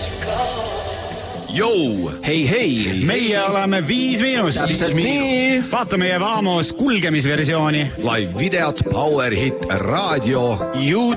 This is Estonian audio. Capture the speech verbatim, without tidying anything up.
Jou! Hei, hei! Meie oleme Viis Miinust. Nii. Vaata meie Vamos kulgemisversiooni. Live videot Power Hit Radio. YouTube